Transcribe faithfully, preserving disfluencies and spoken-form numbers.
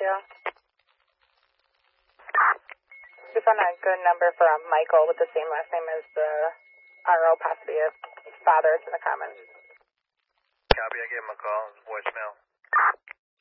you. Just on a good number for a Michael with the same last name as the R O, possibly a father. It's in the comments. Copy, I gave him a call. It's voicemail.